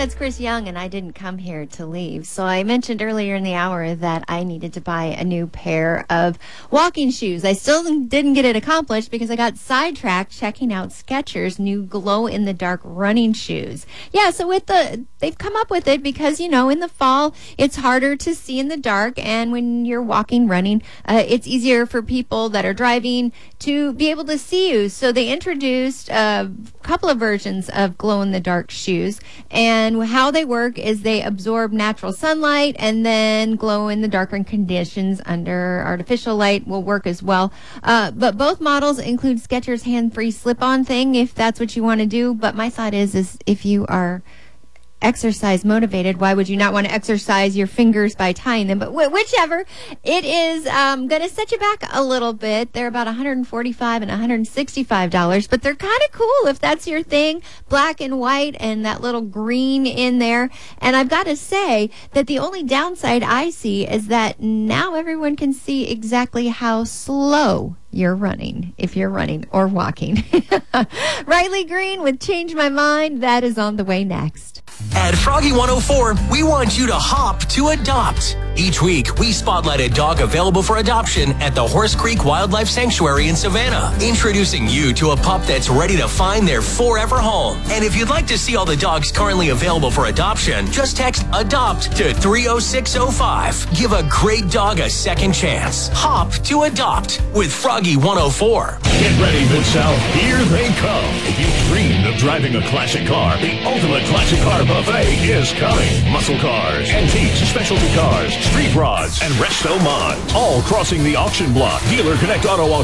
it's Chris Young, and I didn't come here to leave. So I mentioned earlier in the hour that I needed to buy a new pair of walking shoes. I still didn't get it accomplished because I got sidetracked checking out Skechers' new glow-in-the-dark running shoes. Yeah, so they've come up with it because, in the fall, it's harder to see in the dark, and when you're walking, running, it's easier for people that are driving to be able to see you. So they introduced a couple of versions of glow-in-the-dark shoes, and how they work is they absorb natural sunlight and then glow in the darker conditions under artificial light will work as well. But both models include Skechers hand-free slip-on thing if that's what you want to do. But my thought is if you are exercise motivated, why would you not want to exercise your fingers by tying them? But whichever, it is going to set you back a little bit. They're about $145 and $165, but they're kind of cool if that's your thing. Black and white and that little green in there. And I've got to say that the only downside I see is that now everyone can see exactly how slow you're running, if you're running or walking. Riley Green with Change My Mind. That is on the way next. At Froggy 104, we want you to hop to adopt. Each week, we spotlight a dog available for adoption at the Horse Creek Wildlife Sanctuary in Savannah, introducing you to a pup that's ready to find their forever home. And if you'd like to see all the dogs currently available for adoption, just text ADOPT to 30605. Give a great dog a second chance. Hop to adopt with Froggy 104. Get ready, Mid-South. Here they come. If you dreamed of driving a classic car, the ultimate classic car buffet is coming. Muscle cars, antiques, specialty cars, street rods, and resto mods. All crossing the auction block. Dealer Connect Auto